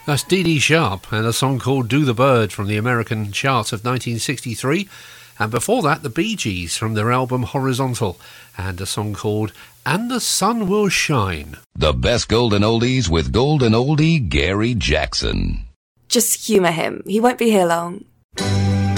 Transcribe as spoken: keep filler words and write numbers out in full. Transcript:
That's Dee Dee Sharp and a song called Do the Bird from the American charts of nineteen sixty-three. And before that, the Bee Gees from their album Horizontal and a song called And the Sun Will Shine. The best golden oldies with golden oldie Gary Jackson. Just humour him. He won't be here long.